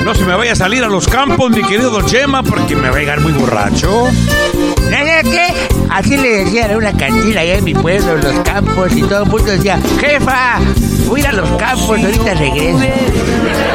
No se me vaya a salir a los campos, mi querido Don Chema, porque me va a llegar muy borracho. ¿Nada qué? Así le decían a una cantina allá en mi pueblo, en los campos, y todo el mundo decía, jefa, voy a ir a los campos, ahorita regreso.